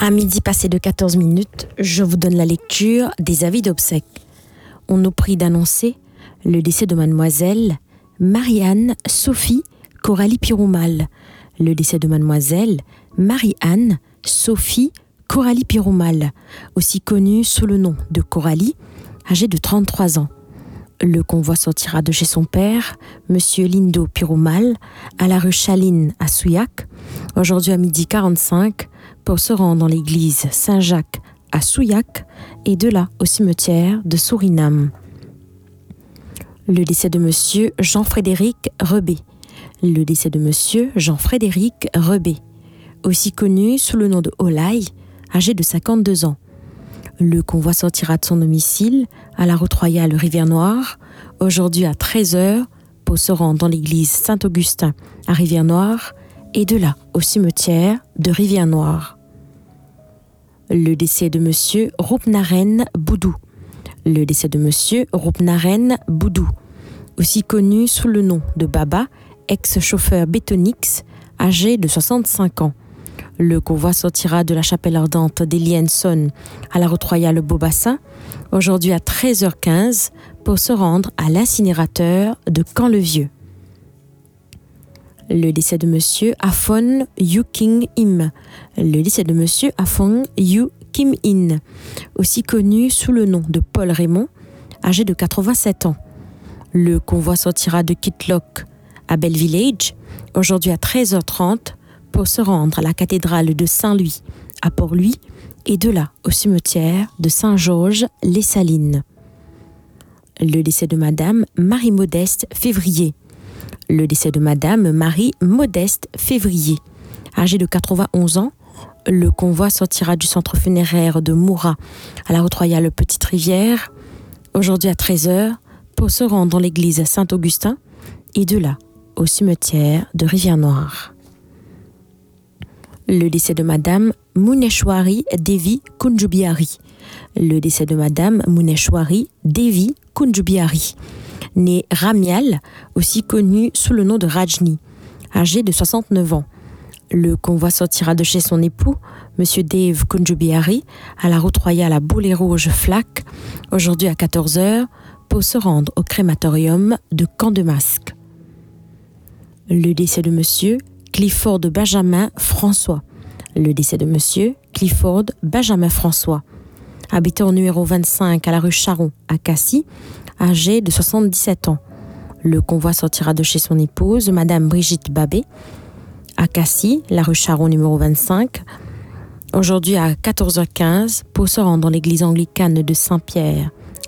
À midi passé de 14 minutes, je vous donne la lecture des avis d'obsèques. On nous prie d'annoncer le décès de mademoiselle Marie-Anne Sophie Coralie Piroumal. Le décès de mademoiselle Marie-Anne Sophie Coralie Piroumal, aussi connue sous le nom de Coralie, âgée de 33 ans. Le convoi sortira de chez son père, monsieur Lindo Piroumal, à la rue Chaline à Souillac, aujourd'hui à midi 45, pour se rendre dans l'église Saint-Jacques à Souillac et de là au cimetière de Suriname. Le décès de monsieur Jean-Frédéric Rebé. Le décès de monsieur Jean-Frédéric Rebé, aussi connu sous le nom de Olaï, âgé de 52 ans. Le convoi sortira de son domicile à la route royale Rivière-Noire, aujourd'hui à 13h, pour se rendre dans l'église Saint-Augustin à Rivière-Noire et de là au cimetière de Rivière-Noire. Le décès de monsieur Roupnaren Boudou. Le décès de monsieur Roupnaren Boudou, aussi connu sous le nom de Baba, ex-chauffeur Bétonix, âgé de 65 ans. Le convoi sortira de la chapelle ardente d'Elienson à la route royale Beaubassin, aujourd'hui à 13h15, pour se rendre à l'incinérateur de Camp-le-Vieux. Le décès de monsieur Afon Yu King Im. Le décès de monsieur Afon Yu Kim In, aussi connu sous le nom de Paul Raymond, âgé de 87 ans. Le convoi sortira de Kitlock à Bell Village, aujourd'hui à 13h30, pour se rendre à la cathédrale de Saint-Louis à Port-Louis et de là au cimetière de Saint-Georges-les-Salines. Le décès de madame Marie-Modeste Février. Le décès de madame Marie-Modeste Février, âgée de 91 ans. Le convoi sortira du centre funéraire de Moura à la route royale Petite-Rivière, aujourd'hui à 13h, pour se rendre dans l'église Saint-Augustin et de là au cimetière de Rivière-Noire. Le décès de madame Muneshwari Devi Kunjubiari. Le décès de madame Muneshwari Devi Kunjubiari, née Ramial, aussi connue sous le nom de Rajni, âgée de 69 ans. Le convoi sortira de chez son époux, monsieur Dave Kunjubiari, à la route royale à Boulet-Rouge-Flac, aujourd'hui à 14h, pour se rendre au crématorium de Camp-de-Masque. Le décès de monsieur Clifford Benjamin François. Le décès de monsieur Clifford Benjamin François, habitant au numéro 25 à la rue Charon à Cassis, âgé de 77 ans. Le convoi sortira de chez son épouse, madame Brigitte Babé, à Cassis, la rue Charon numéro 25, aujourd'hui à 14h15, pour se rendre dans l'église anglicane de Saint-Pierre